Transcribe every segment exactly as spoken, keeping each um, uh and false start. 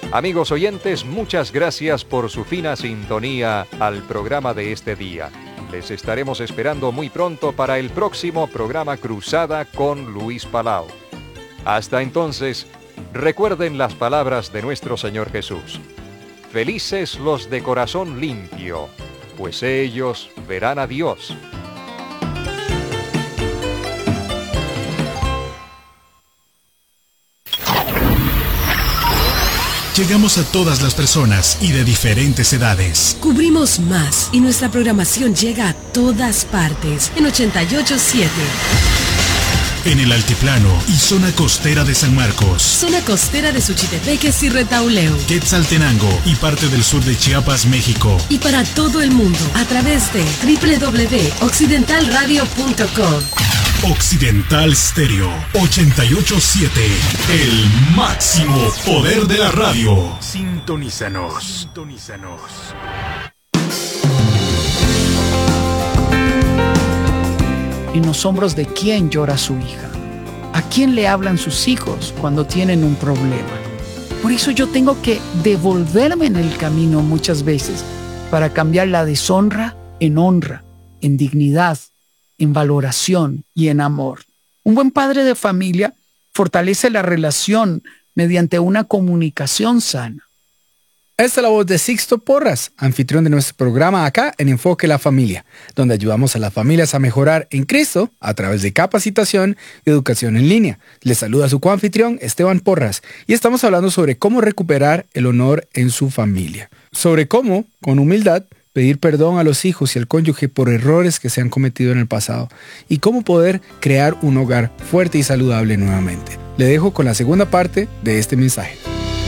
Amigos oyentes, muchas gracias por su fina sintonía al programa de este día. Les estaremos esperando muy pronto para el próximo programa Cruzada con Luis Palau. Hasta entonces, recuerden las palabras de nuestro Señor Jesús. Felices los de corazón limpio, pues ellos verán a Dios. Llegamos a todas las personas y de diferentes edades. Cubrimos más y nuestra programación llega a todas partes en ochenta y ocho punto siete. En el altiplano y zona costera de San Marcos. Zona costera de Suchitepeques y Retauleu. Quetzaltenango y parte del sur de Chiapas, México. Y para todo el mundo a través de doble u doble u doble u punto occidental radio punto com. Occidental Stereo ochenta y ocho punto siete. El máximo poder de la radio. Sintonízanos. Sintonízanos. En los hombros de quién llora su hija, a quién le hablan sus hijos cuando tienen un problema. Por eso yo tengo que devolverme en el camino muchas veces para cambiar la deshonra en honra, en dignidad, en valoración y en amor. Un buen padre de familia fortalece la relación mediante una comunicación sana. Esta es la voz de Sixto Porras, anfitrión de nuestro programa acá en Enfoque la Familia, donde ayudamos a las familias a mejorar en Cristo a través de capacitación y educación en línea. Les saluda su coanfitrión Esteban Porras y estamos hablando sobre cómo recuperar el honor en su familia. Sobre cómo, con humildad, pedir perdón a los hijos y al cónyuge por errores que se han cometido en el pasado y cómo poder crear un hogar fuerte y saludable nuevamente. Le dejo con la segunda parte de este mensaje.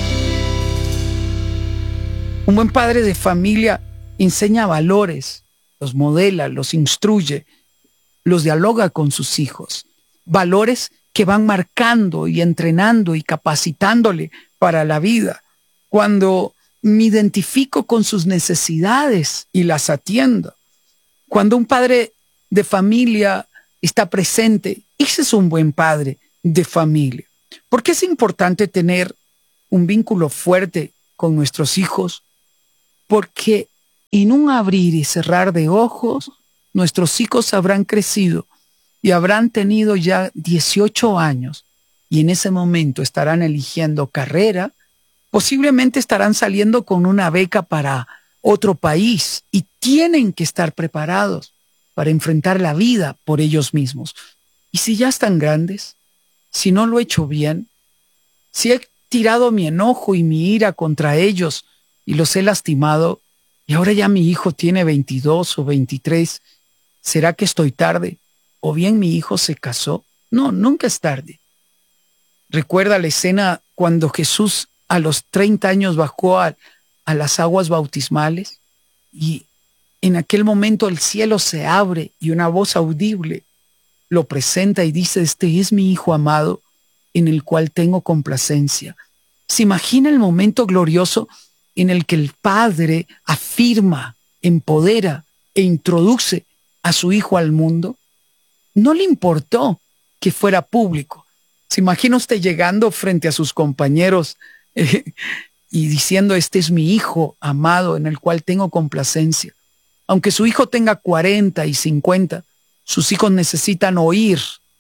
Un buen padre de familia enseña valores, los modela, los instruye, los dialoga con sus hijos. Valores que van marcando y entrenando y capacitándole para la vida. Cuando me identifico con sus necesidades y las atiendo. Cuando un padre de familia está presente, ese es un buen padre de familia. ¿Por qué es importante tener un vínculo fuerte con nuestros hijos? Porque en un abrir y cerrar de ojos, nuestros hijos habrán crecido y habrán tenido ya dieciocho años y en ese momento estarán eligiendo carrera. Posiblemente estarán saliendo con una beca para otro país y tienen que estar preparados para enfrentar la vida por ellos mismos. Y si ya están grandes, si no lo he hecho bien, si he tirado mi enojo y mi ira contra ellos y los he lastimado, y ahora ya mi hijo tiene veintidós o veintitrés, ¿será que estoy tarde? ¿O bien mi hijo se casó? No, nunca es tarde. Recuerda la escena cuando Jesús a los treinta años bajó a, a las aguas bautismales y en aquel momento el cielo se abre y una voz audible lo presenta y dice: este es mi hijo amado en el cual tengo complacencia. ¿Se imagina el momento glorioso en el que el Padre afirma, empodera e introduce a su hijo al mundo? No le importó que fuera público. ¿Se imagina usted llegando frente a sus compañeros Eh, y diciendo: este es mi hijo amado en el cual tengo complacencia? Aunque su hijo tenga cuarenta y cincuenta, sus hijos necesitan oír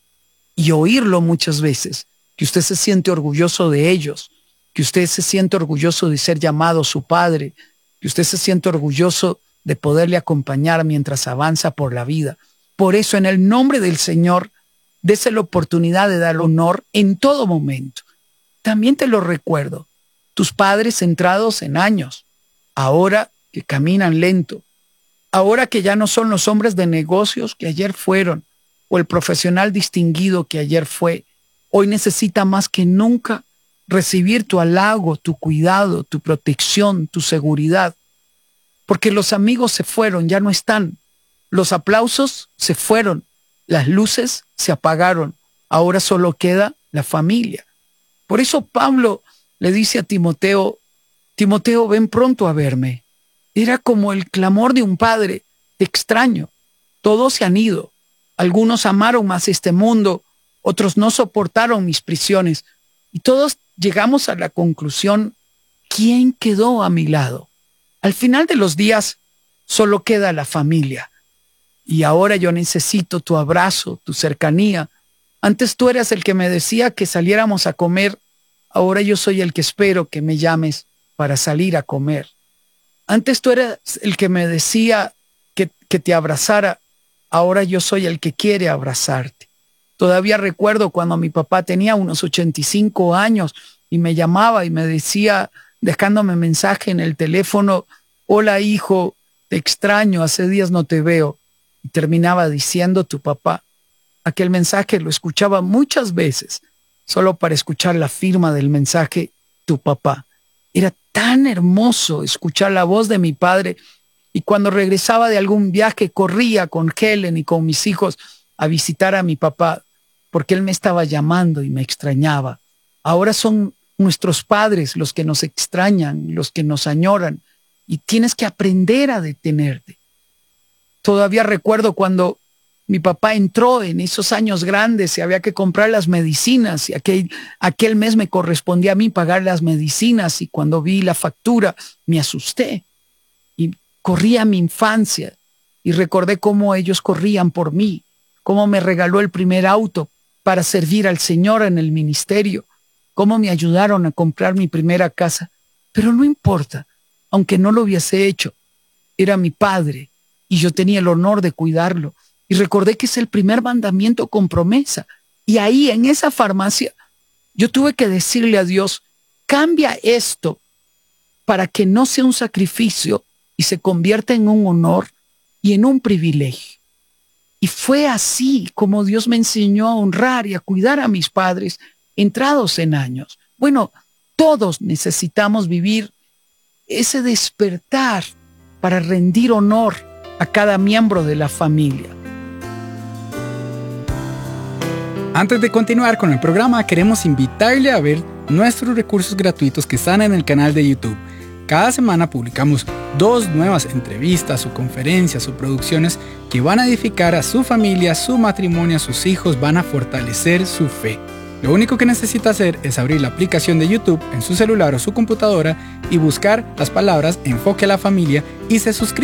y oírlo muchas veces, que usted se siente orgulloso de ellos, que usted se siente orgulloso de ser llamado su padre, que usted se siente orgulloso de poderle acompañar mientras avanza por la vida. Por eso, en el nombre del Señor, dese la oportunidad de dar honor en todo momento. También te lo recuerdo, tus padres centrados en años, ahora que caminan lento, ahora que ya no son los hombres de negocios que ayer fueron, o el profesional distinguido que ayer fue, hoy necesita más que nunca recibir tu halago, tu cuidado, tu protección, tu seguridad, porque los amigos se fueron, ya no están, los aplausos se fueron, las luces se apagaron, ahora solo queda la familia. Por eso Pablo le dice a Timoteo: Timoteo, ven pronto a verme. Era como el clamor de un padre: te extraño. Todos se han ido. Algunos amaron más este mundo, otros no soportaron mis prisiones. Y todos llegamos a la conclusión ¿quién quedó a mi lado? Al final de los días, solo queda la familia. Y ahora yo necesito tu abrazo, tu cercanía. Antes tú eras el que me decía que saliéramos a comer. Ahora yo soy el que espero que me llames para salir a comer. Antes tú eras el que me decía que, que te abrazara. Ahora yo soy el que quiere abrazarte. Todavía recuerdo cuando mi papá tenía unos ochenta y cinco años y me llamaba y me decía, dejándome mensaje en el teléfono, hola hijo, te extraño, hace días no te veo. Y terminaba diciendo tu papá. Aquel mensaje lo escuchaba muchas veces, solo para escuchar la firma del mensaje, tu papá. Era tan hermoso escuchar la voz de mi padre, y cuando regresaba de algún viaje corría con Helen y con mis hijos a visitar a mi papá, porque él me estaba llamando y me extrañaba. Ahora son nuestros padres los que nos extrañan, los que nos añoran, y tienes que aprender a detenerte. Todavía recuerdo cuando mi papá entró en esos años grandes y había que comprar las medicinas y aquel, aquel mes me correspondía a mí pagar las medicinas, y cuando vi la factura me asusté y corrí a mi infancia y recordé cómo ellos corrían por mí, cómo me regaló el primer auto para servir al Señor en el ministerio, cómo me ayudaron a comprar mi primera casa. Pero no importa, aunque no lo hubiese hecho, era mi padre y yo tenía el honor de cuidarlo. Y recordé que es el primer mandamiento con promesa. Y ahí, en esa farmacia, yo tuve que decirle a Dios, cambia esto para que no sea un sacrificio y se convierta en un honor y en un privilegio. Y fue así como Dios me enseñó a honrar y a cuidar a mis padres entrados en años. Bueno, todos necesitamos vivir ese despertar para rendir honor a cada miembro de la familia. Antes de continuar con el programa, queremos invitarle a ver nuestros recursos gratuitos que están en el canal de YouTube. Cada semana publicamos dos nuevas entrevistas o conferencias o producciones que van a edificar a su familia, su matrimonio, a sus hijos, van a fortalecer su fe. Lo único que necesita hacer es abrir la aplicación de YouTube en su celular o su computadora y buscar las palabras Enfoque a la Familia y se suscribe.